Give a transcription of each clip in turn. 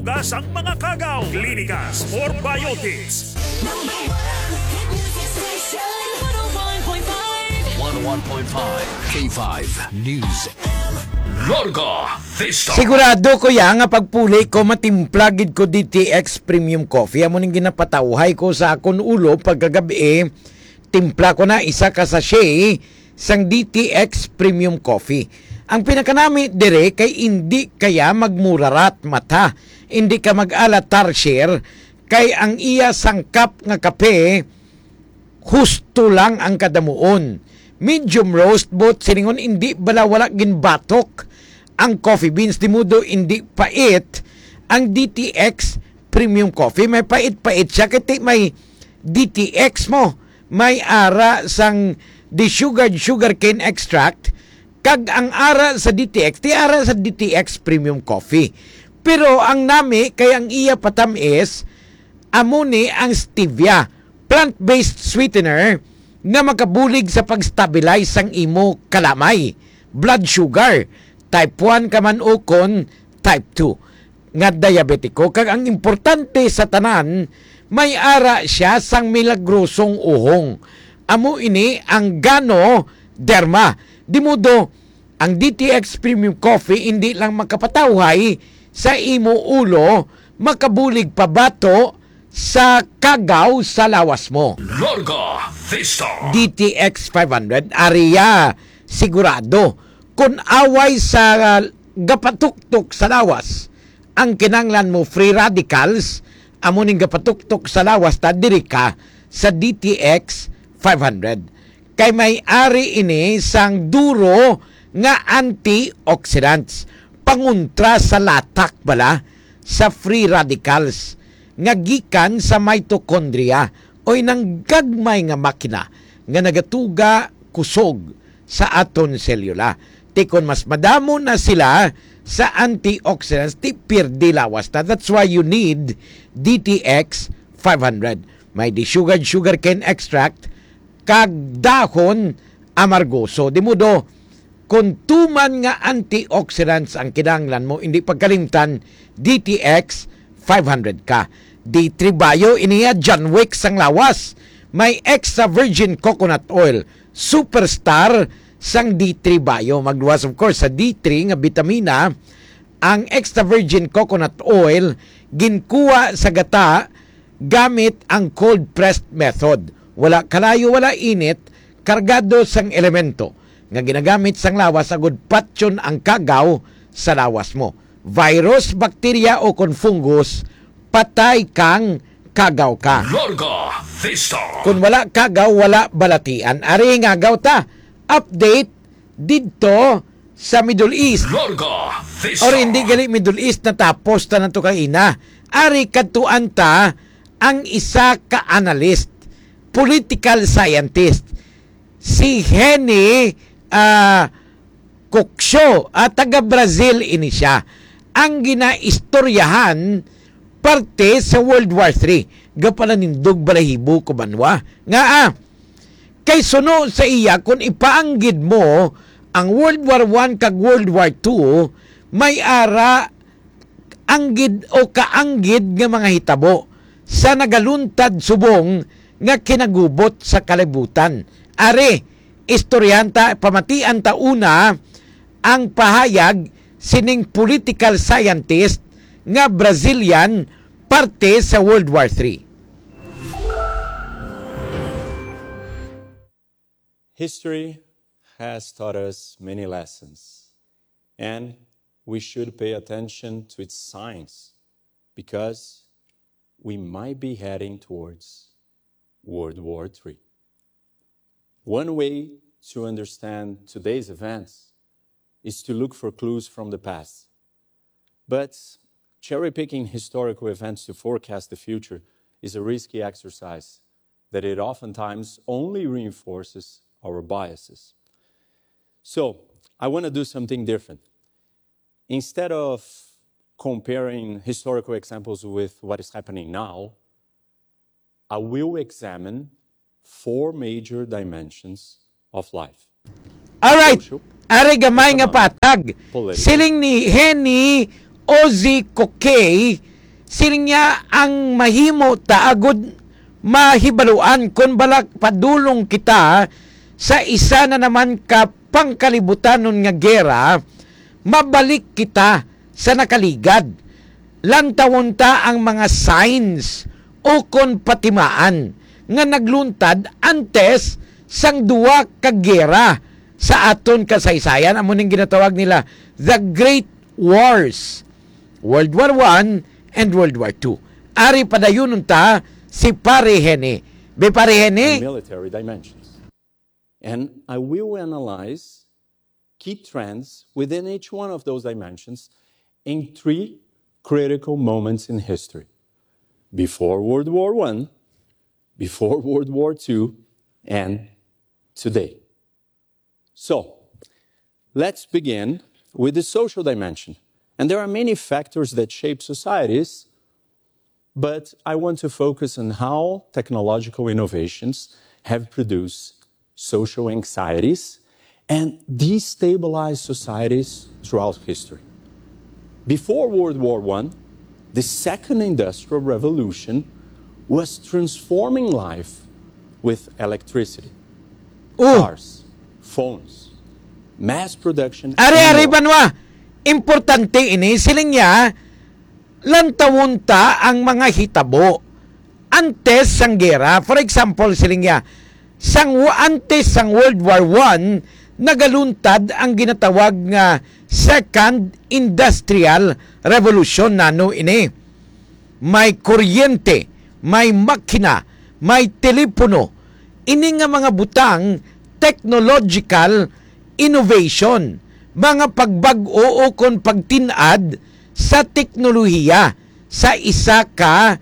Hugas ang mga kagaw. Clinicas for Biotics. Number 1 hit music station. 101.5 K5 News. Larga Vista. Sigurado ko nga pagpuli ko matimplagid ko DTX Premium Coffee. Amo ning ginapatawhay ko sa akon ulo pagkagabi. Timpla ko na isa ka sachet sang DTX Premium Coffee. Ang pinakanami dire kay hindi kaya magmurarat mata, hindi ka mag-alatar share, kay ang iya sangkap nga kape, husto lang ang kadamuon. Medium roast both siningon hindi bala wala ginbatok ang coffee beans, di mudo hindi pait ang DTX Premium Coffee. May pait-pait siya kaya may DTX mo, may ara sang desugared sugarcane extract. Kag ang ara sa DTX, ti ara sa DTX Premium Coffee. Pero ang nami, kay ang iya patamis, amuni ang stevia, plant-based sweetener na makabulig sa pag-stabilize sang imo kalamay, blood sugar, type 1 ka man o kon type 2 nga diabetiko. Kag ang importante sa tanan, may ara siya sang milagrosong uhong. Amo ini ang Gano Derma. Di mudo, ang DTX Premium Coffee hindi lang makapatawhay sa imo ulo, makabulig pa bato sa kagaw sa lawas mo. Larga Vista. DTX 500, ariya, sigurado. Kung away sa gapatuktok sa lawas, ang kinanglan mo free radicals, amo ning gapatuktok sa lawas, ta diri ka sa DTX 500. Kay may ari ini sang duro nga antioxidants, panguntra sa latak bala sa free radicals nga gikan sa mitochondria oy nang gagmay nga makina nga nagatuga kusog sa aton selula. Tikon mas madamo na sila sa antioxidants, ti pirdi lawas na. That's why you need DTX 500. May desugared sugarcane extract kag dahon amargoso. Di mo do, kung tuman nga antioxidants ang kinanglan mo, hindi pagkalimtan, DTX 500 ka. D3 Bio, iniya John Wick sang lawas. May extra virgin coconut oil. Superstar sang D3 Bio. Magluwas of course sa D3 nga vitamina. Ang extra virgin coconut oil, ginkuha sa gata gamit ang cold pressed method. Wala kalayo, wala init, kargado sang elemento nga ginagamit sang lawas agud patyon ang kagaw sa lawas mo. Virus, bakterya o kon fungus, patay kang kagaw ka. Larga Vista. Kung wala kagaw, wala balatian. Ari nga gaw ta. Update didto sa Middle East. Larga Vista. Or hindi gali Middle East na tapos ta nato kay ina. Ari kadtuan ta ang isa ka analyst, political scientist, si Henny Coxo, taga Brazil ini siya. Ang ginaistoryahan parte sa World War III. Gapala nindog balahibo ko banwa. Nga kay suno sa iya, kung ipaanggid mo ang World War I kag World War II, may ara anggid o kaanggid nga mga hitabo sa nagaluntad subong nga kinagubot sa kalibutan. Are, istoryanta, pamatian ta una ang pahayag sining political scientist nga Brazilian parte sa World War III. History has taught us many lessons, and we should pay attention to its signs because we might be heading towards World War III. One way to understand today's events is to look for clues from the past. But cherry-picking historical events to forecast the future is a risky exercise that it oftentimes only reinforces our biases. So, I want to do something different. Instead of comparing historical examples with what is happening now, I will examine 4 major dimensions of life. Alright, ari gamay nga patag. Siling ni Henny Ozzy Kokey siling niya ang mahimo taagod mahibaluan kung balak padulong kita sa isa na naman ka pangkalibutan nun nga gera, mabalik kita sa nakaligad. Lantawon ta ang mga signs o kon patimaan nga nagluntad antes sang duwa ka gera sa aton kasaysayan. Amo ning ginatawag nila the Great Wars, World War I and World War II. Ari padayon ta si Pare Hene. Be Pare Hene, military dimensions. And I will analyze key trends within each one of those dimensions in 3 critical moments in history. Before World War I, before World War II, and today. So, let's begin with the social dimension. And there are many factors that shape societies, but I want to focus on how technological innovations have produced social anxieties and destabilized societies throughout history. Before World War I, the Second Industrial Revolution was transforming life with electricity, cars, phones, mass production. ari banwa, importante ini siling niya lantawon ta ang mga hitabo antes sang gera. For example, siling niya antes sang World War I nagaluntad ang ginatawag nga Second Industrial Revolution nano ini. May kuryente, may makina, may telepono. Ini nga mga butang technological innovation, mga pagbag-o o kon pagtinad sa teknolohiya sa isa ka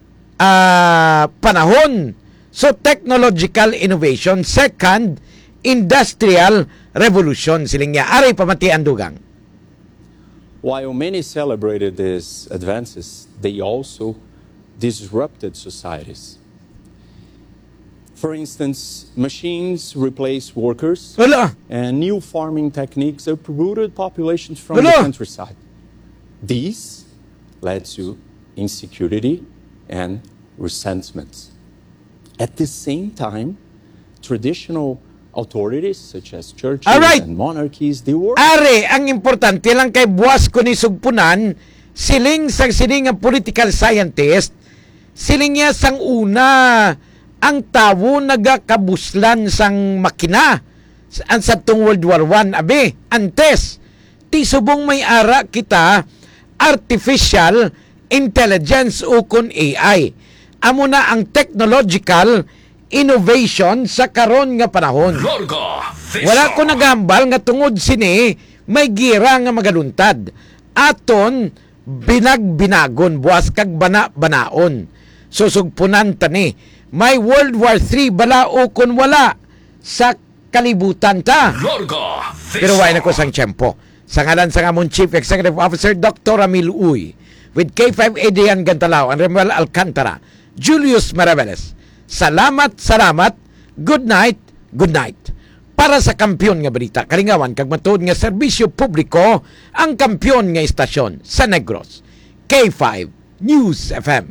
panahon. So, technological innovation, Second Industrial Revolution. Siling niya, aray pamatian dugang. While many celebrated these advances, they also disrupted societies. For instance, machines replaced workers, Wala. and new farming techniques uprooted populations from the Wala. countryside. These led to insecurity and resentments. At the same time, traditional authorities such as churches Alright. and monarchies, they were Are, ang importante lang kay buwas ko ni sugpunan, siling ang political scientist, siling niya sang una, ang tawo nagakabuslan sang makina sa tung World War I, abe, antes, ti subong may ara kita, artificial intelligence o kun AI. Amo na ang technological innovation sa karon nga panahon. Wala ko nagambal nga tungod sini may gira nga magaluntad. Aton binagon buwas kag banaon. Susugpunan tani may World War III bala o kun wala sa kalibutan ta. Pero wala na ko sang tiyempo. Sa ngalan sa among Chief Executive Officer Dr. Ramil Uy, with K5 Adrian Gantalao and Remuel Alcantara, Julius Maraveles. Salamat. Good night. Para sa kampiyon nga balita, kalingawan kag matuod nga serbisyo publiko ang kampiyon nga istasyon sa Negros. K5 News FM.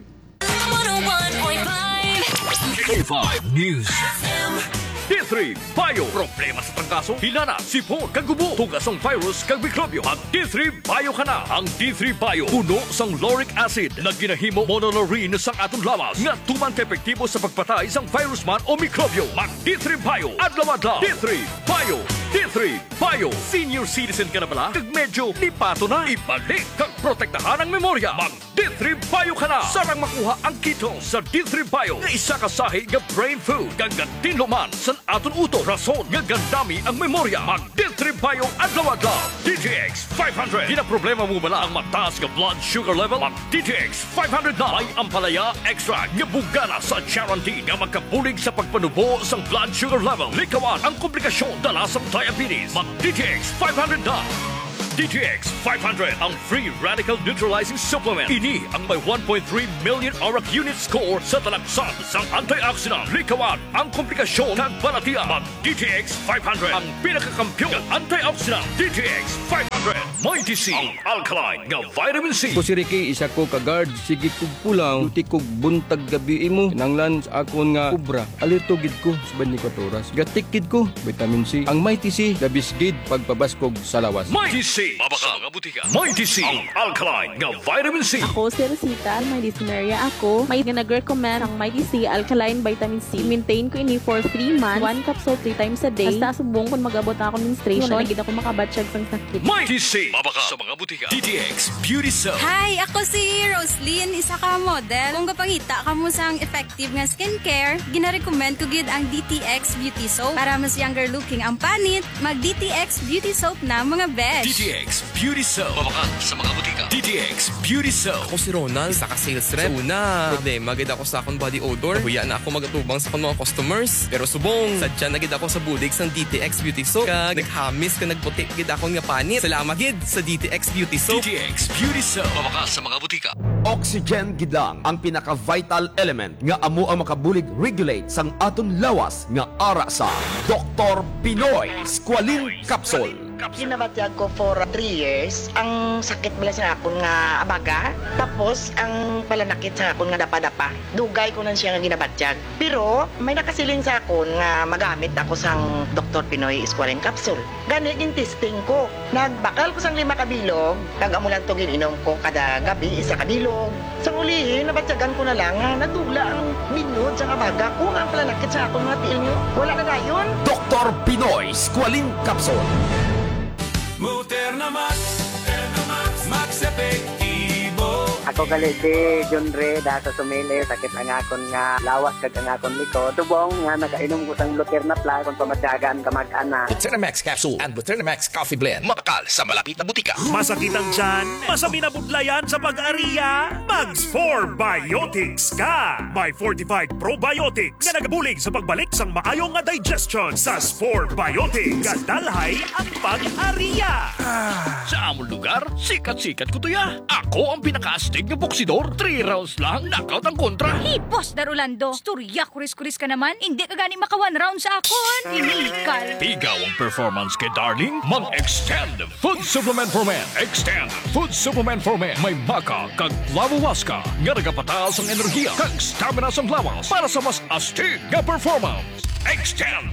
101.5 K5 News. D3 Bio. Problema sa trangkaso, hinana, sipon, kagubo, tugasong virus, kag mikrobyo. Mag D3 Bio ka na. Ang D3 Bio, puno sang lauric acid na ginahimo monolaurin sang atong lawas nga tuman ka-epektibo sa pagpatay sang virus man o mikrobyo. Mag D3 Bio. Adlaw-adlaw. D3 Bio. D3 Bio. Senior citizen ka na bala? Kag medyo lipato na. Ibalik kag protektahan ang memorya. Mag D3 Bio ka na. Sarang makuha ang keto sa D3 Bio nga isa ka sahi nga brain food kag gantinlo man sa aton uto. Rason nga gandami ang memorya. Mag D3 Bio adlaw-adlaw. DTX 500. Di na problema mo bala ang mataas nga blood sugar level? Mag DTX 500 na. May ampalaya extra nga bugana sa guarantee nga magkabulig sa pagpanubo sang blood sugar level. Likawan ang komplikasyon dala sa diabetes. Mag DTX 500 na. DTX 500, ang free radical neutralizing supplement. Ini ang may 1.3 million ORAC unit score sa talaksan sang antioxidant. Likawan ang komplikasyon ng balatian. Mag DTX 500, ang pinakakampiyon ng antioxidant. DTX 500, may DC, ang alkaline nga vitamin C. Ko si Ricky, isa ko ka-guard. Sige kog pulang, luti kog buntag gabi mo. Kinanglan sa akon nga kubra. Alerto gid ko sa 24 oras. Gatikid ko, vitamin C. Ang Mighty C, labis gid pagpabaskog sa lawas. Mighty C, mabaka mga butika. Mighty C, ang alkaline nga vitamin C. Ako si Rosita, may dyspnea ako. May nag-recommend ang Mighty C Alkaline Vitamin C. Maintain ko ini for 3 months. 1 capsule 3 times a day. Hasta subong kung mag-abot ako menstruation. Nagid ako makabatsyag sang sakit. Mighty C, mabaka sa mga butika. DTX Beauty Soap. Hi, ako si Roslyn, isa ka model. Kung kapangita ka mo sang effective nga skincare, gina-recommend ko gid ang DTX Beauty Soap. Para mas younger looking ang panit, mag DTX Beauty Soap na mga besh. DTX Beauty Soap, mabaka sa mga butika. DTX Beauty Soap. Ako si Ronald, isa ka sales rep. So una, problema gid ako sa akong body odor. Huya na ako magatubang sa akong mga customers. Pero subong, sadya na gid ako sa bulig sang DTX Beauty Soap. Kag naghamis ka nagputi gid ako nga panit. Salamat gid sa DTX Beauty Soap. DTX Beauty Soap, mabaka sa mga butika. Oxygen gidang ang pinaka-vital element nga amo ang makabulig regulate sang aton lawas nga ara sa Dr. Pinoy Squalene Capsule. Ginabatyag ko for 3 years. Ang sakit bala sa akon nga abaga. Tapos, ang palanakit sa akon nga dapa-dapa. Dugay ko na siya nga ginabatyag. Pero, may nakasiling sa akon nga magamit ako sang Dr. Pinoy Squalene Capsule. Gani, testing ko. Nagbakal ko sang 5 kabilog. Nag-amulan to gininom ko kada gabi, 1 kabilog. Sa ulihin, nabatyagan ko na lang nga nadugla ang minod sa abaga ko nga ang palanakit sa akon nga tiil nyo. Wala na gayon. Dr. Pinoy Squalene Capsule. Muterna Max, Max Epektibo. Ako gali si John Ray da sa sumili sakit ang akon nga lawas kag ang akon likod. Subong nga nakainom ko sang Luterna Plus kung pamatyagan ka mag-ana. Buterna Capsule and Buterna Coffee Blend. Makakal sa malapit na butika. Masakit ang tiyan? Masami na budlayan sa pag-ariya? Mags 4 Biotics ka! May fortified probiotics nga nagabulig sa pagbalik sang maayong nga digestion sa 4 Biotics. Gadalhay ang pag-ariya! Sa among lugar, sikat-sikat ko to ya. Ako ang pinaka-astig na boksidor. 3 rounds lang, knockout ang kontra. Hey, Boss Darulando, storya kuris-kuris ka naman. Hindi ka gani maka 1 round sa akon. Inikal. Ikaw ang performance kay Darling. Mag-extend food supplement for men. Extend food supplement for men. May maka kag lavawaska nga nagapataas ang enerhiya kag stamina sa lawas para sa mas astig nga performance. Extend.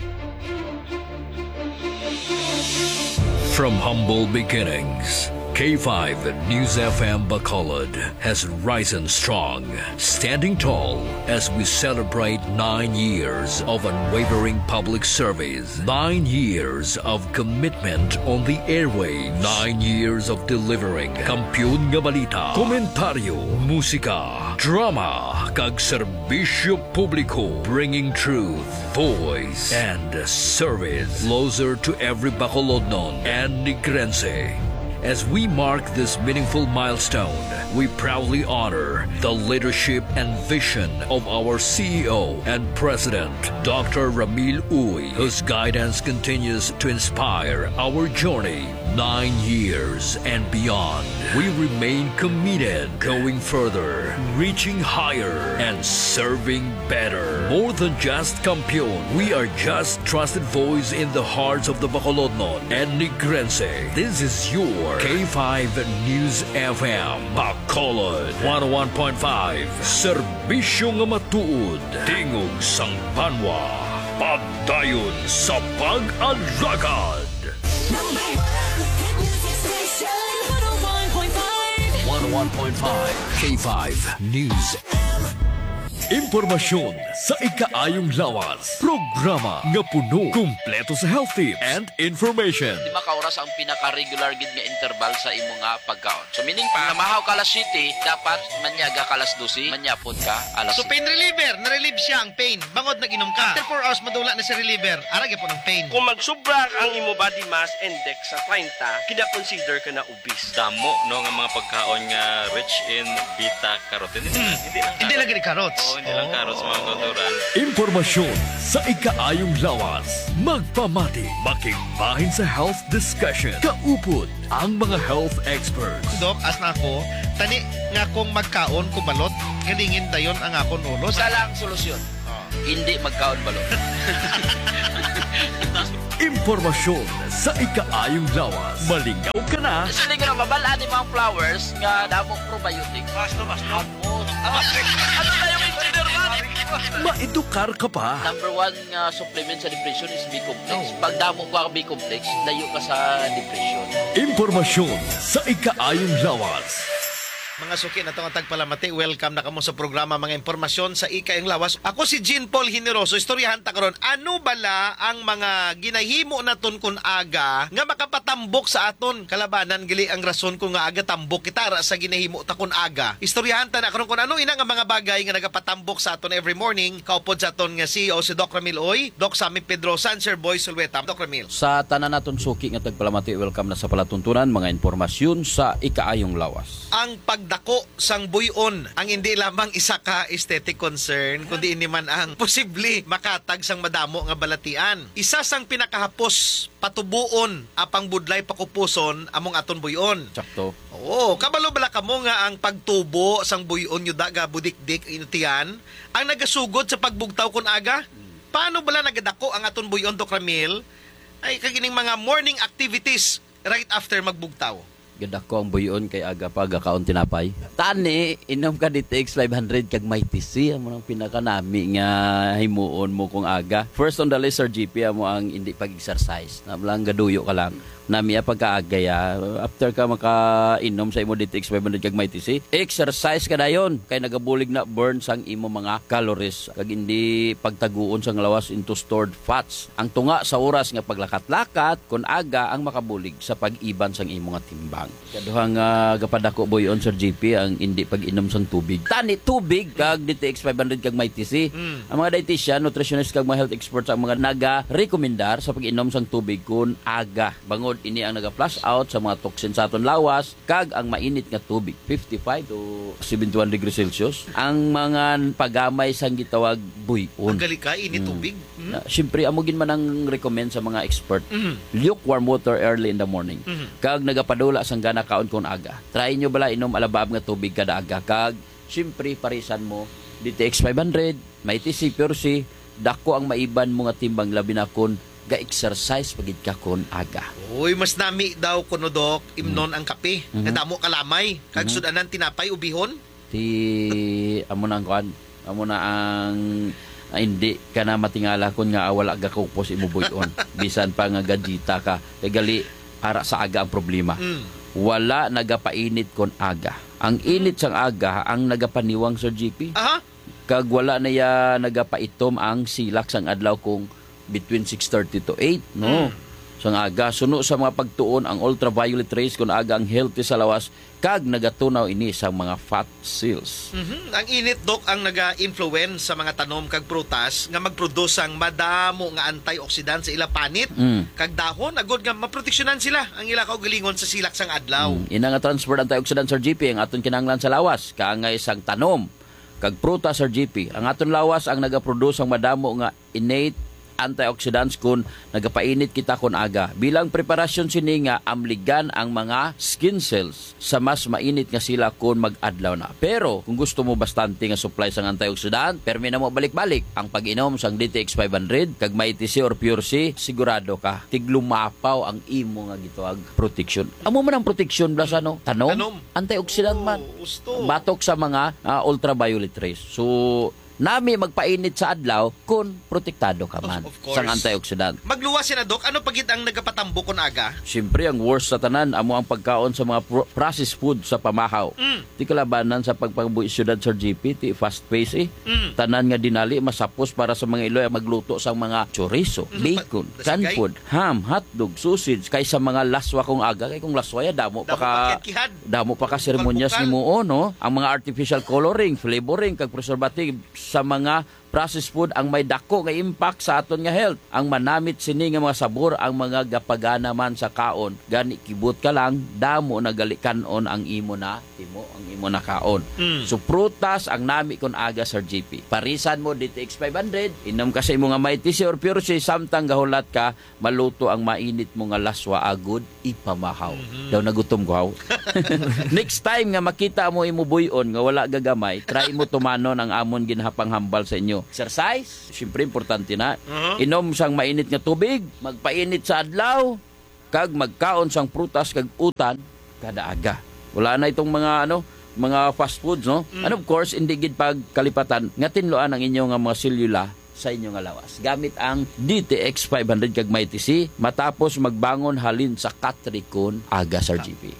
From humble beginnings, K5 News FM Bacolod has risen strong, standing tall as we celebrate 9 years of unwavering public service, 9 years of commitment on the airwaves, 9 years of delivering kampiyon nga balita, komentaryo, musika, drama, kag serbisyo publiko, bringing truth, voice, and service closer to every Bacolodnon and Negrense. As we mark this meaningful milestone, we proudly honor the leadership and vision of our CEO and President, Dr. Ramil Uy, whose guidance continues to inspire our journey 9 years and beyond. We remain committed, going further, reaching higher, and serving better. More than just kampiyon, we are just trusted voice in the hearts of the Bacolodnon and Negrense. This is your K5 News FM Bacolod 101.5. Serbisyo nga matuod, tingog sang banwa, pagdayon sa pag-alagad. Number 1 hit music station, 101.5 K5 News. Impormasyon sa ikaayong lawas. Programa nga puno, kumpleto sa health tips and information. Di makaoras ang pinaka-regular gid nga interval sa imo nga pagkaon. So meaning pa, namahaw ka alas 7, dapat manyaga ka alas 12, manyapon ka alas 7. So pain reliever, na-relieve siya ang pain. Bangod nag-inom ka. After 4 hours madula na si reliever, arag po ng pain. Kung magsubra ang imo body mass index sa 30, kina-consider ka na obese. Damo no nga mga pagkaon nga rich in beta carotene. Hindi lang gani carrots. Hindi lang carrots mga natural. Impormasyon sa ikaayong lawas. Magpamati, makigbahin sa health discussion. Kaupod ang mga health experts. Dok, as na ako, tani nga kong magkaon kubalot, galingin dayon ang akong ulo. Isa lang solusyon. Hindi magkaon balot. Impormasyon sa ikaayong lawas. Malingaw ka na. Sili nga mabalaan ni mga flowers nga damong probiotic. Basto. Ano na yung engineer man? Maedukar ka pa. Number 1 nga supplement sa depression is B-complex. Pag damo ka B-complex, layo ka sa depression. Impormasyon sa ikaayong lawas. Mga suki na itong tagpalamati, welcome na kamo sa programa Mga Impormasyon sa Ikaayong Lawas. Ako si Jean Paul Generoso, istoryahan ta karon. Ano bala ang mga ginahimo naton kun aga nga makapatambok sa aton kalabanan gali ang rason kung nga aga tambok kita ra sa ginahimo ta kun aga. Istoryahan ta na karon kun ano ina nga mga bagay nga nagapatambok sa aton every morning. Kaupod sa aton nga CEO si Doc Ramil Oy, Doc Sammy Pedro, Sir Boy Sulweta. Doc Ramil. Sa tanan naton suki nga tagpalamati, welcome na sa palatuntunan mga impormasyon sa Ikaayong Lawas. Ang pagdako sang buyon ang hindi lamang isa ka aesthetic concern kundi ini man ang posible makatag sang madamo nga balatian. Isa sang pinakahapos patubuon apang budlay pakupuson among aton buyon. Sakto. Oo, kabalo bala kamo nga ang pagtubo sang buyon yuda ga budikdik inutian ang nagasugod sa pagbugtaw kun aga. Paano bala nagadako ang aton buyon, Doc Ramil? Ay kagining mga morning activities right after magbugtaw. Ganda ko ang buyon kay aga pa gakaon tinapay. Tani, inom ka DTX 500 kag may TC amo nang pinakanami nga himuon mo kung aga. First on the list, Sir GP, amo ang hindi pag-exercise. Nablang gaduyo ka lang. Nami pagkaagaya after ka makainom sa imo DTX 500 kag may TC, exercise ka dayon kay nagabulig na burn sang imo mga calories kag hindi pagtaguon sang lawas into stored fats. Ang tunga sa oras nga paglakat-lakat kun aga ang makabulig sa pag-iban sang imo nga timbang. Kaduhang gapadako boyon, Sir GP, ang hindi pag-inom sang tubig. Tani tubig kag DTX 500 kag may TC. Ang mga dietitian, nutritionist kag mga health experts ang mga naga-rekomendar sa pag-inom sang tubig kun aga. Bangod ini ang naga-flush out sa mga toxin sa aton lawas kag ang mainit nga tubig 55 to 71 degrees Celsius ang mga pagamay sang gitawag buyon. Ang gali ka init tubig. Siyempre amo gin man ang recommend sa mga expert. Lukewarm water early in the morning. Kag nagapadula sang gana kaon kon aga. Try nyo bala inom alabab nga tubig kada aga kag siyempre parisan mo DTX 500, may TC Pure C, dako ang maiban mo nga timbang labi na kun ga-exercise pagid ka kon aga. Uy, mas nami daw kuno, Dok, imnon ang kape. Kadamo kalamay. Kag sudanan tinapay ubihon. Amo na ang kuan. Amo na ang hindi ka na matingala kun nga wala ga kupos imo buyon. Bisan pa nga gadita ka. Kay gali ara sa aga ang problema. Wala nagapainit kon aga. Ang init sang aga ang nagapaniwang, Sir GP. Kag wala na ya nagapaitom ang silak sang adlaw kung between 6:30 to 8, no? Sang aga, suno sa mga pagtuon ang ultraviolet rays kun aga ang healthy sa lawas kag nagatunaw ini sa mga fat cells. Ang init, Dok, ang naga-influence sa mga tanom kag prutas nga mag-produce ang madamo nga antioxidant sa ila panit kag dahon agod nga maproteksyonan sila ang ila kaugalingon sa silak sang adlaw. Ina nga transport antioxidant, Sir GP, ang aton kinahanglan sa lawas kaangay sang tanom kag prutas, Sir GP. Ang aton lawas ang naga-produce ang madamo nga innate antioxidants kun nagapainit kita kun aga. Bilang preparasyon sini nga amligan ang mga skin cells sa mas mainit nga sila kun mag-adlaw na. Pero kung gusto mo bastante nga supply sang antioxidant, permi na mo balik-balik ang pag-inom sang DTX 500 kag may TC or Pure C, sigurado ka tiglumapaw ang imo nga gitawag protection. Amo man ang protection blasa no? Tanom. Antioxidant man. Batok sa mga ultraviolet rays. So nami magpainit sa adlaw kung protektado ka man sa antioxidant. Magluwas na, Dok. Ano pagit ang nagapatambo kon aga? Siyempre, ang worst sa tanan, amo ang pagkaon sa mga processed food sa pamahaw. Di kalabanan sa pagpagbuhi syudad, Sir GP, ti fast pace Tanan nga dinali, masapos para sa mga Iloy magluto sa mga chorizo, bacon, canned food, ham, hotdog, sausage, kaysa mga laswa kong aga. Kaya kung laswa ya, damo pa ka seremonyas ni mo, no? Ang mga artificial coloring, flavoring, kag preservative sa mga processed food ang may dako nga impact sa aton nga health. Ang manamit sini nga mga sabor ang mga gapagana man sa kaon. Gani kibot ka lang, damo na galikanon ang imo na kaon. So prutas ang nami kon aga Sir GP. Parisan mo DTX 500, inom ka sa imo nga may tisi or pure si samtang gahulat ka, maluto ang mainit mo nga laswa agud ipamahaw. Daw nagutom ko. Next time nga makita mo imo buyon nga wala gagamay, try mo tumanon ang amon ginhapang hambal sa inyo. Exercise, syempre importante na. Inom sang mainit nga tubig, magpainit sa adlaw, kag magkaon sang prutas kag utan kada aga. Wala na itong mga fast foods, no? And of course, hindi gid pagkalipatan nga tinloan ang inyo nga mga selula sa inyong lawas. Gamit ang DTX 500 kag may TC matapos magbangon halin sa katrikon aga Sir GP.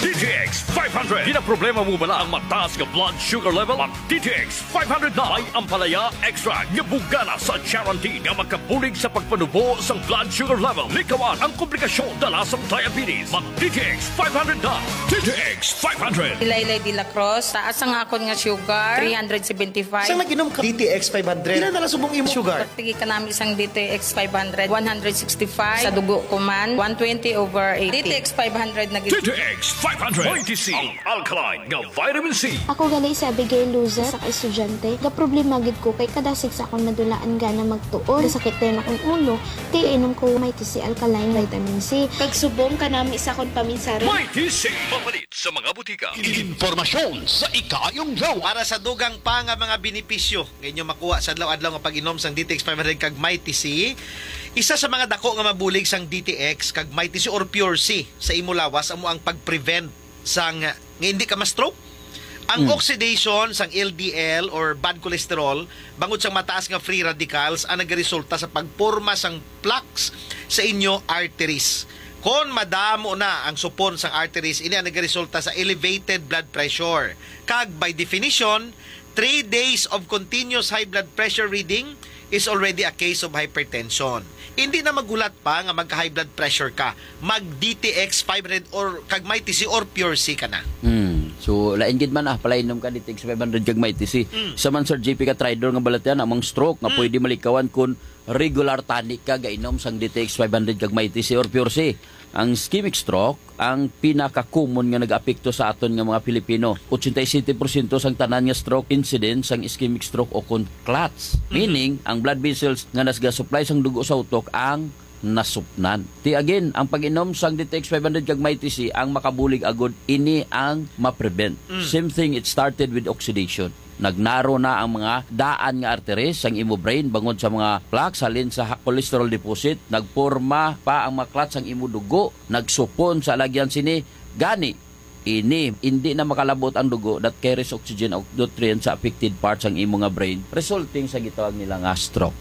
DTX 500. Di na problema mo bala ang mataas nga blood sugar level? Ang DTX 500 na ay ampalaya extra nga bugana sa guarantee nga magkabulig sa pagpanubo sa blood sugar level. Likawan ang komplikasyon dala sa diabetes. Mag DTX 500 na. DTX 500. Ilaylay de la Cruz, taas ang akon nga sugar, 375. Saan nag-inom ka DTX 500? Ilan na lang subong imo sugar? Pagtigi ka namin isang DTX 500, 165. Sa dugo ko man, 120/80. DTX 500 na DTX 500. YTC, ang alkaline nga vitamin C. Ako gali sa Abigail Loza sa estudyante. Ga problema gid ko kay kadasig sa akong nadulaan gana magtuon. Sakit din akong ulo. Kay inom ko may TC alkaline vitamin C. Kag subong ka namin sa akong paminsara. May TC. Mapalit sa mga butika. Impormasyon sa ikayong law. Para sa dugang pa nga mga benepisyo ngayon makuha sa adlaw-adlaw nga pag-inom sang DTX 500 kag may TC. Isa sa mga dako nga mabulig sang DTX kag may TC or Pure C sa imo lawas amo ang pag-prevent sang nga hindi ka ma-stroke. Ang oxidation sang LDL or bad cholesterol bangod sang mataas nga free radicals ang nagresulta sa pagporma sang plaques sa inyo arteries. Kon madamo na ang supon sang arteries, ini ang nagresulta sa elevated blood pressure. Kag by definition, 3 days of continuous high blood pressure reading is already a case of hypertension. Hindi na magulat pa nga magka-high blood pressure ka. Mag-DTX 500 or kag may TC or Pure C ka na. So, lain gid man palainom ka DTX 500 kag may TC. Sa man Sir JP ka tridor nga balat yan, among stroke nga pwede malikawan kun regular tonic ka gainom sang DTX 500 kag may TC or Pure C. Ang ischemic stroke, ang pinaka-common nga nag-apekto sa aton nga mga Pilipino. 87% sang tanan nga stroke incidence sang ischemic stroke o kun clots. Meaning, ang blood vessels nga nasga-supply sang dugo sa utok ang nasupnan. Ti again, ang pag-inom sang DTX 500 kag may TC ang makabulig agud ini ang ma-prevent. Same thing, it started with oxidation. Nagnaro na ang mga daan nga arteries sang imo brain bangod sa mga plaques halin sa cholesterol deposit, nagporma pa ang mga clots sang imo dugo, nagsupon sa lagyan sini gani ini hindi na makalabot ang dugo that carries oxygen o nutrients sa affected parts ang imo nga brain, resulting sa gitawag nila nga stroke.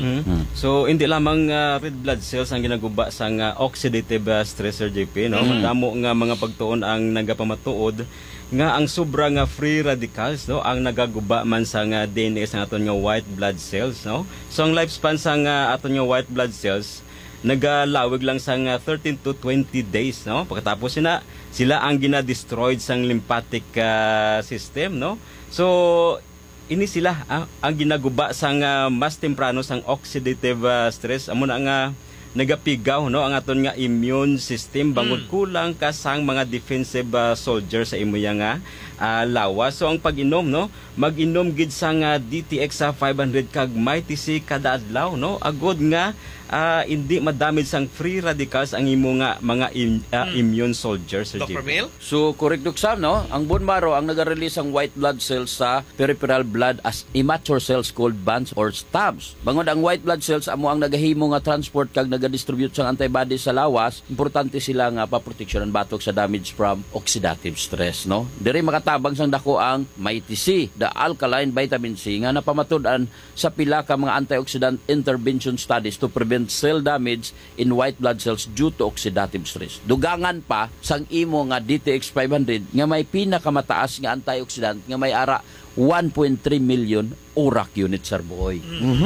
So hindi lamang red blood cells ang ginaguba sa oxidative stress Sir JP, no? Madamo nga mga pagtuon ang nagapamatuod nga ang sobra nga free radicals, no, ang nagaguba man sa nga DNA sa aton nga white blood cells, no. So ang lifespan sa nga aton nga white blood cells nagalawig lang sa 13 to 20 days, no. Pagkatapos sila ang gina-destroyed sang lymphatic system, no. So ini sila ang ginaguba sang mas temprano sang oxidative stress amo na nga nagapigaw, no, ang aton nga immune system bangod kulang ka sang mga defensive soldiers sa imo nga lawas. So ang pag-inom, no, mag-inom gid sa DTX 500 kag may TC kada adlaw, no, agod nga hindi madamage sang free radicals ang imo nga mga immune soldiers. Dr. Mel? So correct Dok Sam, no, ang bone marrow ang naga-release ang white blood cells sa peripheral blood as immature cells called bands or stubs. Bangod ang white blood cells amo ang nagahimo nga transport kag naga-distribute sang antibodies sa lawas, importante sila nga pa-proteksyonan batok sa damage from oxidative stress, no. Diri makatabang sang dako ang may TC, the alkaline vitamin C nga napamatud-an sa pila ka mga antioxidant intervention studies to prevent cell damage in white blood cells due to oxidative stress. Dugangan pa sang imo nga DTX 500 nga may pinakamataas nga antioxidant nga may ara 1.3 million ORAC units Sir Boy.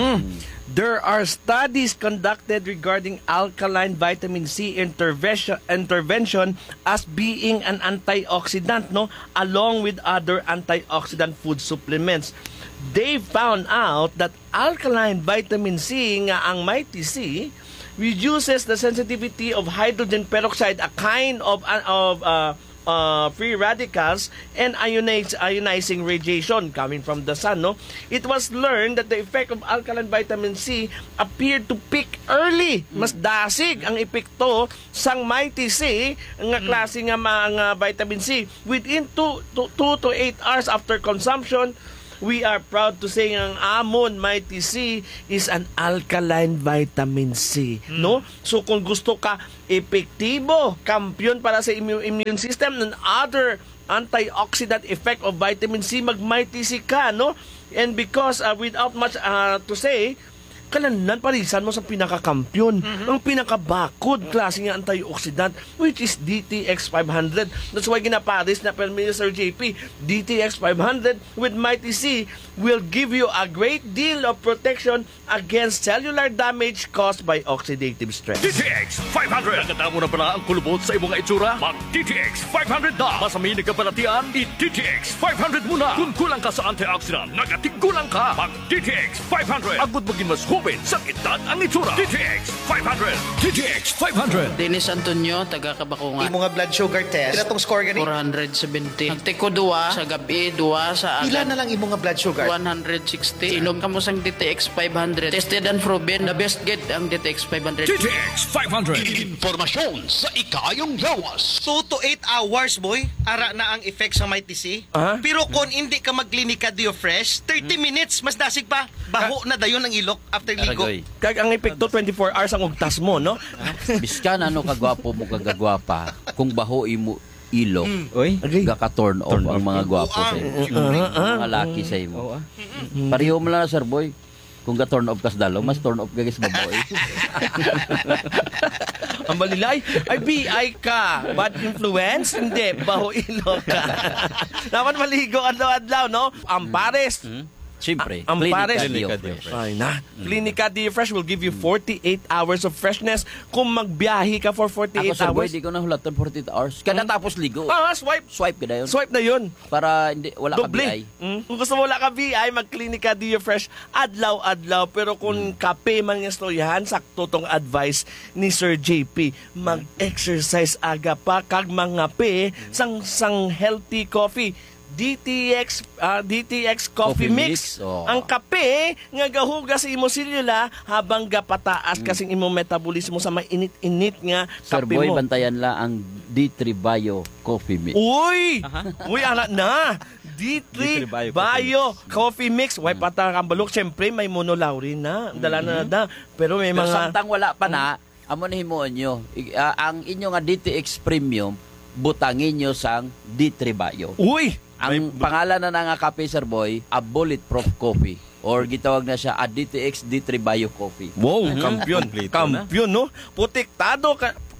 There are studies conducted regarding alkaline vitamin C intervention as being an antioxidant, no, along with other antioxidant food supplements. they found out that alkaline vitamin C nga ang Mighty C reduces the sensitivity of hydrogen peroxide, a kind of free radicals and ionizing radiation coming from the sun. No, it was learned that the effect of alkaline vitamin C appeared to peak early. Mas dasig ang epekto sang Mighty C nga klase nga mga vitamin C within 2 to 8 hours after consumption. We are proud to say ang amon Mighty C is an alkaline vitamin C, no? So kung gusto ka epektibo, kampiyon para sa immune system and other antioxidant effect of vitamin C, mag Mighty C ka, no? And because without much to say, kalanan parisan mo sa pinakakampiyon, ang pinakabakod klase nga antioxidant, which is DTX 500. That's why ginaparis na per Minister JP, DTX 500 with Mighty C will give you a great deal of protection against cellular damage caused by oxidative stress. DTX 500. Nakita mo na pala ang kulubot sa imong itsura? Mag DTX 500 na. Masami na kapanatian, i-DTX 500 muna. Kung kulang ka sa antioxidant, nagatigulang ka. Mag DTX 500. Agud maging mas hubin sa edad ang itsura. DTX 500. DTX 500. Dennis Antonio, taga Kabakungan. Imo nga blood sugar test. Pila tong score gani? 470. Nagtiko 2 sa gabi, 2 sa agad. Pila na lang imo nga blood sugar? 160. Inom ka mo sang DTX 500. Tested and proven. The best get ang DTX 500. DTX 500. Informasyon sa ikayong lawas. 2 to 8 hours, boy. Ara na ang effect sa Mighty C. Pero kung hindi ka magklinika Dio Fresh, 30 minutes, mas dasig pa. Baho na dayon ang ilok after ligo. Kag ang epekto 24 hours ang ugtas mo, no? Biskan ano kagwapo mo kagagwapa, kung baho imo ilok, gaka-turn off ang mga gwapo sa imo. Mga laki sa imo. Pareho mo lang, Sir Boy. Kung ga-turn off kas dalo, mas turn off kagis baboy. Ang balilay, ay BI ka. Bad influence? Hindi, baho ilok ka. Dapat maligo adlaw-adlaw, no? Ang pares. Siyempre, ang pares. Clinica Dio Fresh. Ay na. Clinica Dio Fresh will give you 48 hours of freshness kung magbiyahe ka for 48 Ako, Sir hours. Boy, di ko na hulatan 48 hours. Kada tapos ligo. Swipe. Swipe ka na yun. Swipe na yun. Para hindi, wala Doble. ka BI. Kung gusto mo wala ka BI, mag-Clinica Dio Fresh adlaw-adlaw. Pero kung kape man yung storyahan, sakto tong advice ni Sir JP. Mag-exercise aga pa, kag mangape, sang healthy coffee. DTX Coffee Mix. Ang kape nga gahugas sa imo selula habang gapataas kasing imo metabolismo sa mainit-init nga Sir kape Boy, mo. bantayan la ang D3 Bio Coffee Mix. Uy! Uy, anak na! D3 Bio Coffee Mix. Way patang kambalok. Siyempre, may monolaurin na. Dala na. Pero may Pero mga... samtang wala pa na, amo na himuon nyo. Ang inyo nga DTX Premium, butangin nyo sang D3 Bio. Uy! Ang pangalan na nga kape, Sir Boy, a bulletproof coffee. Or gitawag na siya a DTX D3 Bio Coffee. Wow, kampiyon. Kampiyon, no? Protektado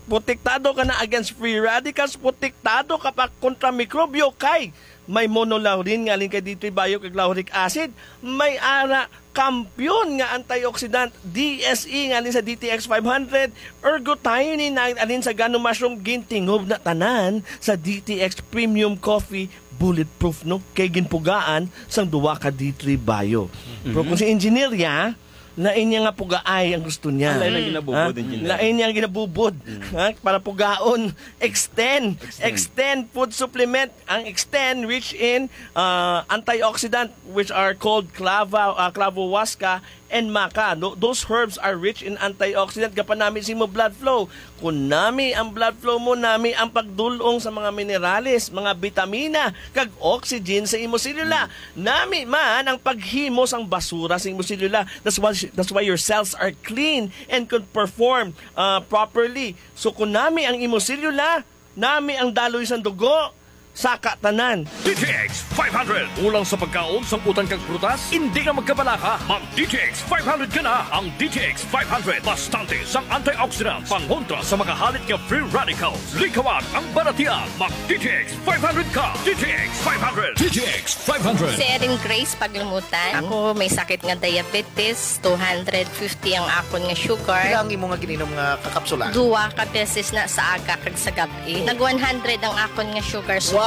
ka na against free radicals, protektado ka pa kontra mikrobyo kay may monolaurin nga alin kay D3 Bio kag lauric acid, may ara kampiyon nga antioxidant DSE nga alin sa DTX 500, ergothioneine nga alin sa gano mushroom gintingob na tanan sa DTX Premium Coffee bulletproof, no? Kay ginpugaan sang duwa ka D3 Bio. Pero kung si engineer ya, lain niya nga pugaay ang gusto niya. Lain ang ginabubod, engineer. Lain niya ang ginabubod. Para pugaon. Extend food supplement. Ang Extend rich in antioxidant which are called clavohuasca and maca. Those herbs are rich in antioxidant. Kapan namin si mo blood flow. Kung nami ang blood flow mo, nami ang pagdulong sa mga minerales, mga vitamina, kag oxygen sa imo selula. Nami man ang paghimo sang basura sa imo selula. That's why your cells are clean and could perform properly. So kung nami ang imo selula, nami ang daloy sang dugo, saka tanan. DTX 500. Ulang sa pagkaon, samputan kang prutas, hindi ka magkabalaka. Mag DTX 500 ka na. Ang DTX 500. Bastante sang antioxidant. Pangontra sa mga halit nga free radicals. Likawan ang baratian. Mag DTX 500 ka. DTX 500. DTX 500. Si Erin Grace Paglumutan. Ako may sakit nga diabetes. 250 ang akon nga sugar. Ilang imo nga gininom nga kakapsula? 2 ka beses na sa aga kag sa gabi. Nag 100 ang akon nga sugar. So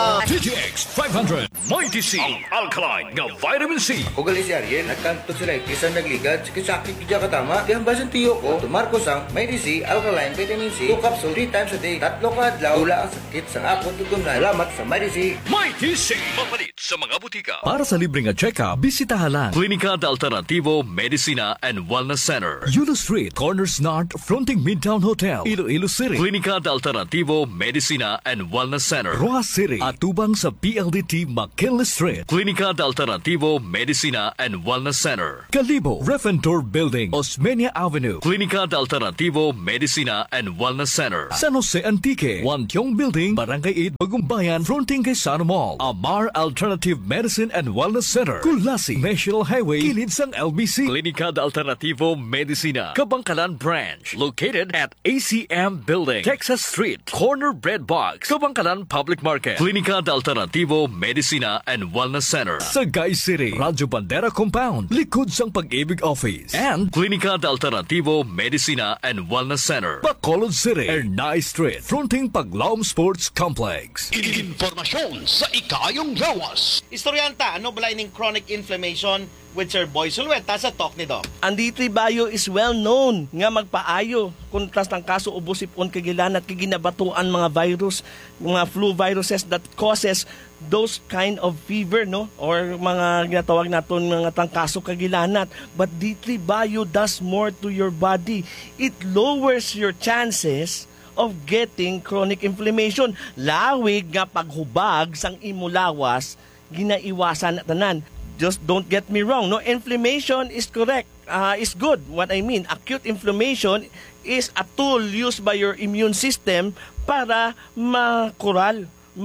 DTX 500 Mighty C ang alkaline nga vitamin C. Ako gali si Ariel, nagkanto sila ikisan nagligad, sakit-sakit kaya katama. Kaya basan tiyo ko, tumarkos ang Mighty C alkaline vitamin C 2 capsule 3 times a day. 3 ka adlaw, wala ang sakit sa akong tutunan. Salamat sa Mighty C. Mighty C. Mapalit sa mga butika. Para sa libreng check-up, bisitahan lang Klinika de Alternativo Medicina and Wellness Center. Yulo Street, Corners North, fronting Midtown Hotel, Iloilo City. Klinika de Alternativo Medicina and Wellness Center. Roa City, atubang sa PLDT McKinley Street. Klinika de Alternativo Medicina and Wellness Center. Calibo, Refentor Building, Osmeña Avenue. Klinika de Alternativo Medicina and Wellness Center. San Jose Antique, Wantiong Building, Barangay 8, Bagumbayan, fronting kay Sana Mall. Amar Alternative Medicine and Wellness Center. Kulasi, National Highway, kilid sang LBC. Klinika de Alternativo Medicina, Kabangkalan Branch. Located at ACM Building, Texas Street, Corner Bread Box, Kabangkalan Public Market. Klinika de Alternativo Medicina and Wellness Center. Sagay City, Radyo Bandera Compound, likod sang Pag-ibig Office. And Klinika de Alternativo Medicina and Wellness Center. Bacolod City, Ernay Street, fronting Paglaom Sports Complex. Informasyon sa ikayong lawas. Istoryanta, ano balay ning chronic inflammation with Sir Boy Sulweta sa talk ni Doc? Ang D3 Bio is well known nga magpaayo kontras ng kaso ubo sipon kagilan at kaginabatuan mga virus, mga flu viruses that causes those kind of fever, no? Or mga ginatawag naton mga tangkaso kagilanat. But D3 Bio does more to your body. It lowers your chances of getting chronic inflammation. Lawig nga paghubag sang imulawas ginaiwasan na tanan. Just don't get me wrong, no? Inflammation is correct, is good. What I mean, acute inflammation is a tool used by your immune system para makural,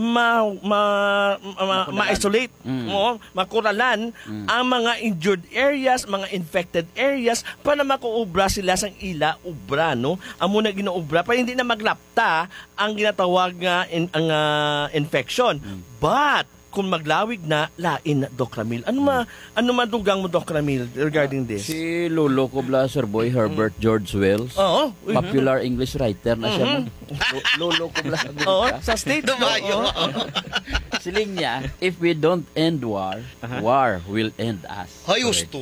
ma-isolate, makuralan ang mga injured areas, mga infected areas para makuubra sila sang ila ubra, no? Amo na ginaubra para hindi na maglapta ang ginatawag nga infection. But kung maglawig na, lain na, Doc Ramil. Ano madugang mo, Doc Ramil, regarding this? Si Lolo ko bla, Sir Boy, Herbert George Wells. Oo. Popular English writer na siya. Lolo ko bla. Oo, sa state. Siling niya, if we don't end war, war will end us. Ay, gusto.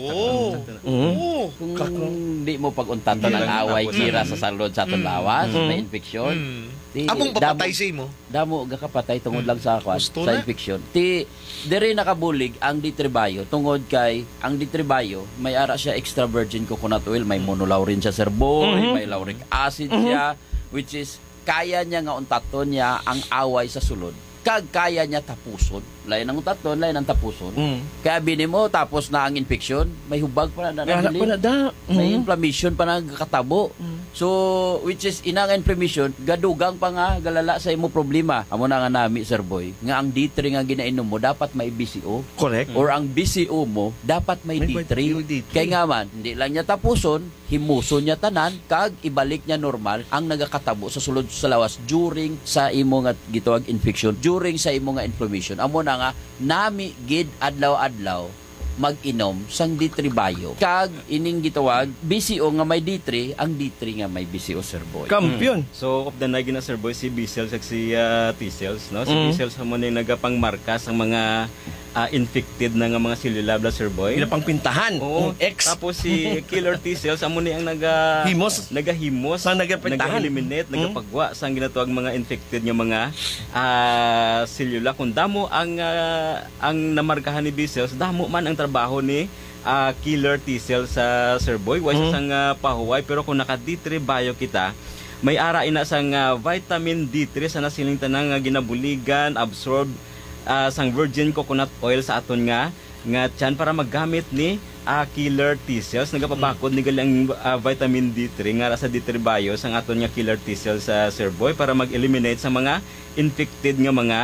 Kung di mo pag-untato ng away, kira sa salod sa atong lawas, may infeksyon. Among papatay si mo? Damo gakapatay tungod lang sa infection. Diri nakabulig ang D3 Bio tungod kay ang D3 Bio may ara siya extra virgin coconut oil, may monolaurin siya, Sir Boy, may lauric acid siya, which is kaya niya nga untaton niya ang away sa sulod. Kag kaya niya tapuson. Lain ang untaton, lain ang tapuson. Kaya bini mo tapos na ang infection, may hubag pa na may inflammation pa na katabo. So, which is inang inflammation, gadugang pa nga galala sa imo problema. Amo na nga nami, Sir Boy, nga ang D3 nga ginainom mo dapat may BCO. Correct. Or ang BCO mo dapat may D3. Kaya nga man, hindi lang niya tapuson, himuson niya tanan, kag ibalik niya normal ang nagakatabo sa sulod sa lawas during sa imo nga gitawag infection, during sa imo nga inflammation. Amo na nga nami gid adlaw-adlaw mag-inom sang D3 Bio. Kag ining gitawag BCO nga may D3, ang D3 nga may BCO, Sir Boy. Kampiyon. So of the nagi na, Sir Boy, si B-cells at si T-cells, no? Si B-cells mo na nagapangmarka sa mga infected na nga mga selula, Sir Boy. Ila pang pintahan. X. Tapos si killer T-cells amo ni ang nagahimos, nag-eliminate, nagapagwa sa ginatawag mga infected nga mga selula. Kung damo ang namarkahan ni B-cells, damo man ang trabaho ni killer T-cells sa Sir Boy. Wala sang pahuway, pero kung naka D3 Bio kita, may ara ina sang vitamin D3 sa nasiling tanang ginabuligan, absorb sang virgin coconut oil sa aton nga tiyan para maggamit ni killer T-cells. Nagapabakod ni galang vitamin D3 nga sa D3 Bio sang aton nga killer T-cells sa Sir Boy para mag-eliminate sa mga infected nga mga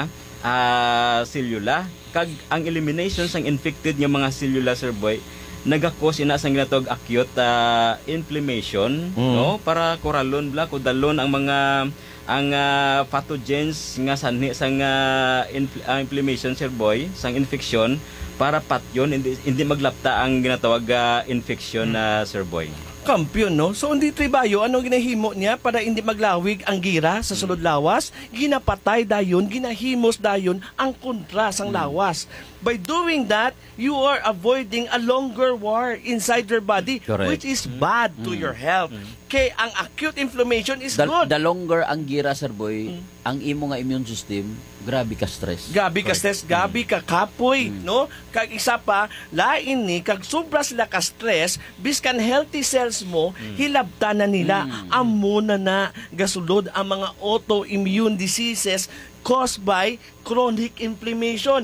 selula. Kag ang elimination sang infected nga mga selula, Sir Boy, nagakos ina sang ginatawag acute inflammation, no, para koralon bla kudalon ang mga pathogens nga sanhi sang inflammation, Sir Boy, sang infection para patyon hindi maglapta ang ginatawag infection na Sir Boy. Kampiyon, no? So, ang D3 Bio, ano ginahimo niya para hindi maglawig ang gira sa sulod lawas? Ginapatay dayon, ginahimos dayon ang kontra sang lawas. By doing that, you are avoiding a longer war inside your body, Correct. which is bad to your health. Kaya ang acute inflammation is good. The longer ang gira, Sir Boy, ang imo nga immune system, grabe ka stress. Gabi ka stress, gabi ka kapoy, no? Kag isa pa, lain ni, kag sobra sila ka stress, biskan healthy cells mo, hilabta na nila, amo na gasulod ang mga autoimmune diseases caused by chronic inflammation.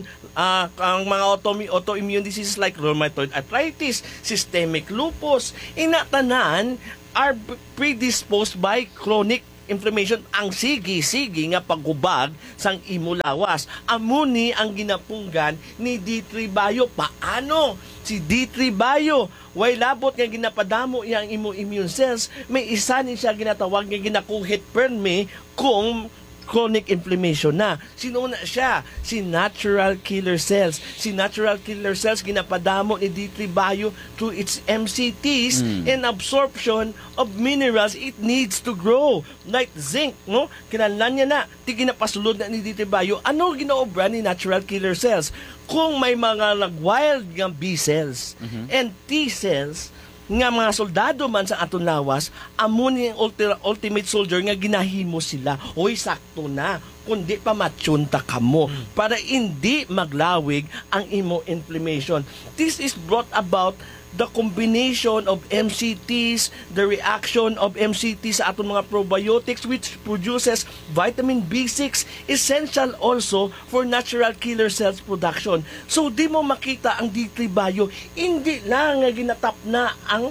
Ang mga autoimmune diseases like rheumatoid arthritis, systemic lupus, inatanan are predisposed by chronic inflammation. Ang sige-sige nga paghubag sang imo lawas. Amuni ang ginapunggan ni D3 Bio. Paano? Si D3 Bio, way labot nga ginapadamo iyang imo immune cells, may isa ni siya ginatawag nga ginakuhit perme kung chronic inflammation na. Sino na siya? Si natural killer cells. Si natural killer cells ginapadamo ni D3 Bio through its MCTs and absorption of minerals it needs to grow. Like zinc, no? Kinahanglan niya na. Di ginapasulod na ni D3 Bio. Ano ginaobra ni natural killer cells? Kung may mga wild nga B cells and T cells nga mga soldado man sa aton lawas, amo ni ultimate soldier nga ginahimo sila. Oy, sakto na. Kundi pa matsunta ka mo para hindi maglawig ang imo inflammation. This is brought about the combination of MCTs, the reaction of MCTs sa atong mga probiotics which produces vitamin B6, essential also for natural killer cells production. So di mo makita ang D3 Bio, hindi lang nga ginatap na ang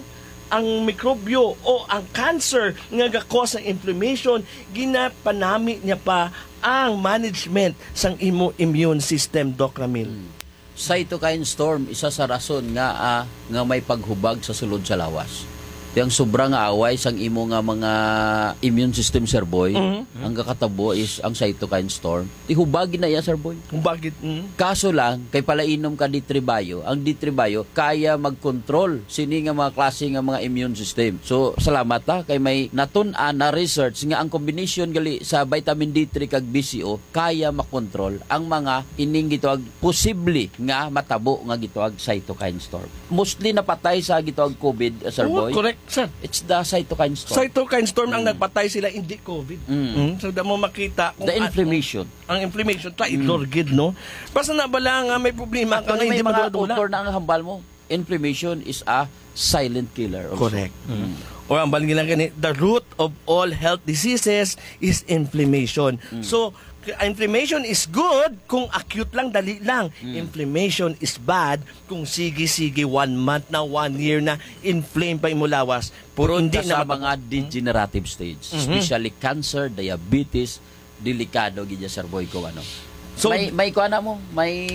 mikrobyo o ang cancer nga ga-cause ng inflammation, ginapanami niya pa ang management sang imo immune system, Doc Ramil. Cytokine storm, isa sa rason nga may paghubag sa sulod sa lawas. Yang sobrang away sang imo nga mga immune system, Sir Boy, ang kakatabo is ang cytokine storm. Ihubagin na yan, Sir Boy. Hubagin. Kaso lang, kay palainom ka D3 Bio, ang D3 Bio kaya mag-control sini nga mga klase nga mga immune system. So, salamat kay may natun-an na research nga ang combination gali sa vitamin D3 kag BCO kaya makontrol ang mga ining gitawag posible nga matabo nga gitawag cytokine storm. Mostly napatay sa gitawag COVID, Sir Boy. Correct, sir. It's the cytokine storm. Cytokine storm ang nagpatay sila, hindi COVID. So, da mo makita kung the inflammation. Ang inflammation, traidorgid, no? Basta na bala nga may problema ka nga may hindi mga madudula. author na ang hambal mo. Inflammation is a silent killer also. Correct. O ang baling lang ganit, the root of all health diseases is inflammation. So, inflammation is good kung acute lang, dali lang. Inflammation is bad kung sige-sige 1 month na, 1 year na inflame pa imo lawas. Puro hindi na mga degenerative stage. Especially cancer, diabetes, delikado gid Sir Boy ko ano. So may kuan na mo, may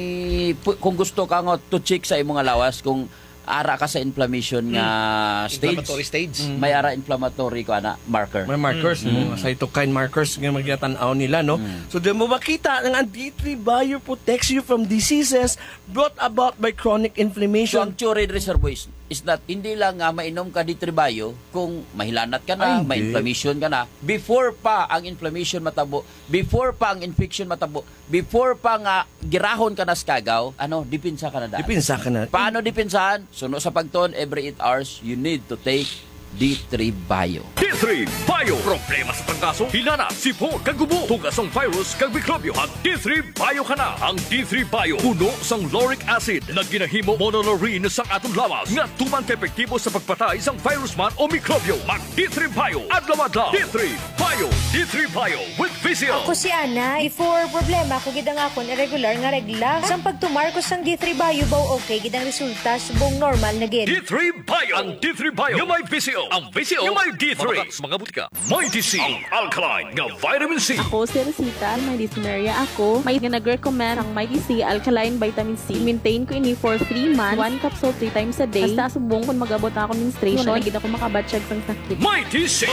kung gusto ka nga to check sa imong lawas kung ara ka sa inflammation nga stage. Inflammatory stage. May ara inflammatory ko ana marker. May markers, cytokine markers nga magyatan-aw nila, no? So di mo makita ang D3 Bio protects you from diseases brought about by chronic So inflammation. ang theory Sir Boy is that hindi lang nga mainom ka D3 Bio kung mahilanat ka na, may inflammation ka na, before pa ang inflammation matabo, before pa ang infection matabo, before pa nga girahon ka na sa kagaw, dipinsa ka na daan. Dipinsa ka na. Paano dipinsahan? Suno sa pagton, every 8 hours, you need to take D3 Bio. D3 Bio. Problema sa pangkaso, hinana, sipon, kagubo, tugas ng virus, kag mikrobyo. Ang D3 Bio ka na. Ang D3 Bio, puno sang lauric acid na ginahimo monolaurin sang atong lawas nga tuman ka-epektibo sa pagpatay sang virus man o mikrobyo. Mag D3 Bio. Adlaw-adlaw. D3 Bio. D3 Bio with VCO. Ako si Ana. Before problema ko gidang akon irregular nga regla. Sang pagtumarkos sang D3 Bio baw okay gidang resulta subong normal na gid. D3 Bio. Ang D3 Bio. Yung may VCO. VCO. Ang VCO nga may D3. Mga butika. May DC. Ang alkaline nga vitamin C. Ako si Rosita, may dysuria ako. May nag-recommend ang Mighty C Alkaline Vitamin C. Maintain ko ini for 3 months, 1 capsule 3 times a day. Basta subong kung mag-abot ako menstruation, nagid ako makabatsyag sang sakit. Mighty C.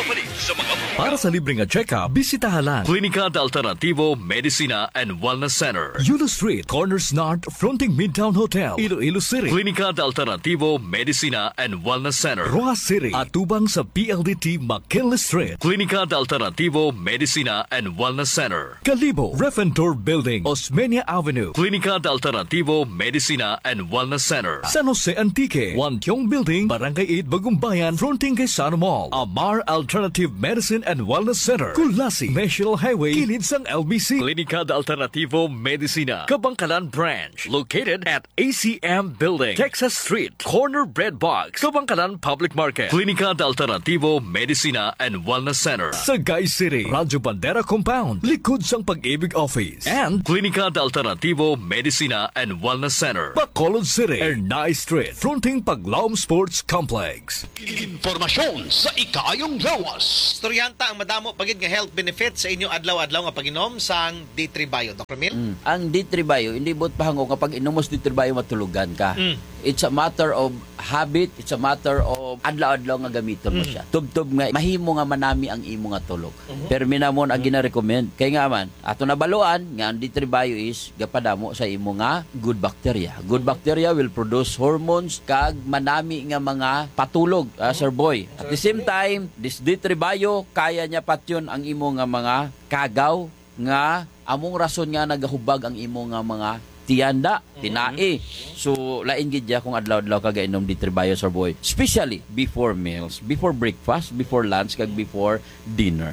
Para sa libreng check-up, bisitahan lang Klinika de Alternativo Medicina and Wellness Center, Yulo Street, Corners North, fronting Midtown Hotel, Iloilo City. Klinika de Alternativo Medicina and Wellness Center, Rojas City, atubang sa PLDT McKinley Street. Klinika de Alternativo Medicina and Wellness Center, Calibo, Refentor Building, Osmeña Avenue. Klinika de Alternativo Medicina and Wellness Center, San Jose Antique, Wantiong Building, Barangay 8, Bagumbayan, fronting kay Sano Mall. Amar Alternative Medicine and Wellness Center, Kulasi, National Highway, kilid sang LBC. Klinika de Alternativo Medicina, Kabangkalan Branch, located at ACM Building, Texas Street, Corner Bread Box, Kabangkalan Public Market. Klinika de Alternativo Medicina and Wellness Center, Sagay City, Radyo Bandera Compound, likod sang Pag-ibig Office. And Klinika de Alternativo Medicina and Wellness Center, Bacolod City, Ernay Street, fronting Paglaom Sports Complex. Informasyon sa Ikaayong Lawas. Storyanta ang madamo pagid nga health benefits sa inyo adlaw-adlaw nga pag-inom sang D3 Bio, Dr. Mil. Ang D3 Bio, hindi bot pahango kapag inom mo sa D3 Bio matulugan ka. It's a matter of habit, it's a matter of adlaw-adlaw nga gamiton mo siya. Tub-tub nga, mahimo nga manami ang imo nga tulog. Pero minamon ang gina-recommend. Kaya nga man, ato nabaluan, nga ang D3 Bio is, gapadamo sa imo nga good bacteria. Good bacteria will produce hormones kag manami nga mga patulog, Sir Boy. At the same time, this D3 Bio, kaya niya patyon ang imo nga mga kagaw, nga among rason nga nagahubag ang imo nga mga tiyanda, tinai. So, lain gid kung adlaw-adlaw ka gainom D3 Bio, Sir Boy. Especially before meals, before breakfast, before lunch, kag before dinner.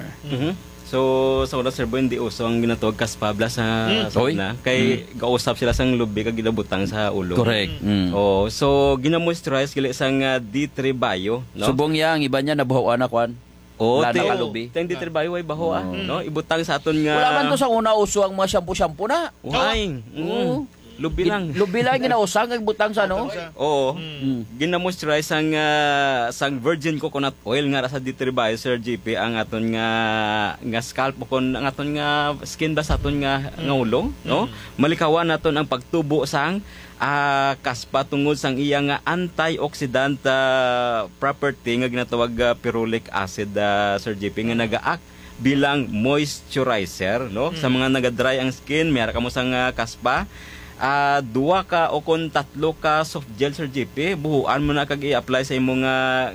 So, sa una, Sir Boy, hindi uso ang ginatawag kaspabla sa una. Kay gausap sila sang lubi kag ginabutang sa ulo. Correct. Oh, so gina-moisturize gali sang D3 Bio, no? Subong yang iba niya nabuhawan na kwan. Teng D3 Bio ay baho no? Ibutang sa aton nga. Wala man to sa una uso ang mga shampoo na. Uhay. Lubi lang. Lubi lang ginausang ang butang sa no? Oo. Gina-moisturize sang virgin coconut oil nga sa D3 Bio, Sir GP, ang aton nga scalp kon ang aton nga skin ba sa aton nga ulo, no? Malikawan naton ang pagtubo sang kaspa tungod sang iya nga antioxidant property nga ginatawag ferulic acid, Sir JP, nga nagaak bilang moisturizer, no? Sa mga naga-dry ang skin, mayara ka mo sang kaspa, 2 ka o kon 3 ka soft gel, Sir JP, buhuan mo na kag i-apply sa imo nga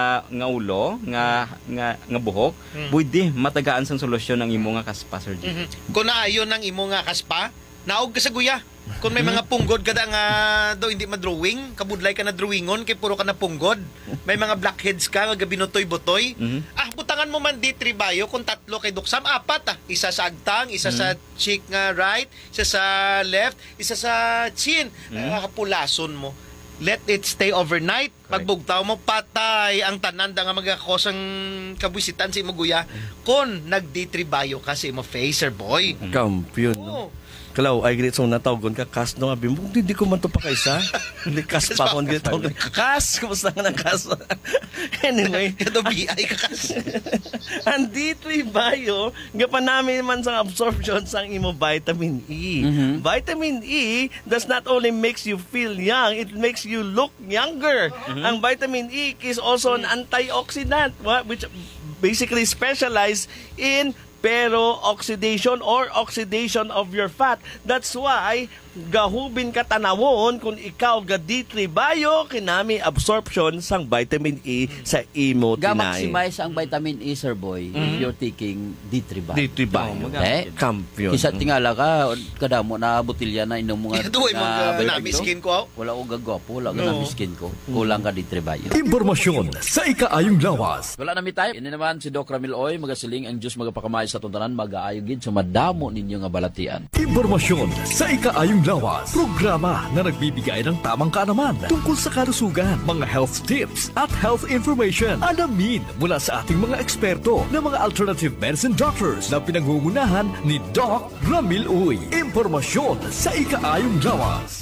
ulo, nga buhok, pwede matagaan sang solusyon ang imo nga kaspa, Sir JP. Kung naayon ang imo nga kaspa, naog ka sa guya. Kung may mga punggod kada nga do hindi madrawing, kabudlay ka na drawingon kay puro ka na punggod. May mga blackheads ka nga binutoy-butoy. Butangan mo man D3 Bio kung 3 kay Duksam, 4 Isa sa agtang, isa sa cheek nga right, isa sa left, isa sa chin. Kapulason mo. Let it stay overnight. Pagbugtaw mo, patay ang tananda nga magakosang kabwisitan sa imo guya. Kung nag D3 Bio ka sa imo face, Sir Boy. Kampiyon. No? Kalaw, ay ganit song natawgon ka, kas no, abi mo, hindi ko man to pa kaysa. Hindi kas pa akong ganit tawgon. Kas, kumusta nga ng kas? Anyway. Ito BI ka kas. Ang D3 Bio, gapan namin man sa absorption sang imo vitamin E. Vitamin E does not only makes you feel young, it makes you look younger. Ang vitamin E is also an antioxidant, which basically specialize in oxidation or oxidation of your fat. That's why gahubin ka tanawon kung ikaw ga D3 Bio kinami absorption sang vitamin E sa imo tinay. Ga-maximize ang vitamin E, Sir Boy, if you're taking D3 Bio. D3 Bio. Kampiyon. Isa tingala ka, kadamo na botilya na inom mo nga. Duhay mo na miskin ko. Wala ko gagwapo, wala ka na miskin ko. Kulang ka D3 Bio. Impormasyon sa Ikaayong Lawas. Wala na mi tayo. Ini naman si Doc Ramil Oy, magasiling ang Diyos magapakamay sa tuntanan, mag-aayogid sa madamo ninyo nga balatian. Impormasyon sa Ikaayong Lawas. Programa na nagbibigay ng tamang kaalaman tungkol sa kalusugan, mga health tips at health information. Alamin mula sa ating mga eksperto na mga alternative medicine doctors na pinangungunahan ni Doc Ramil Uy. Impormasyon sa Ikaayong Lawas.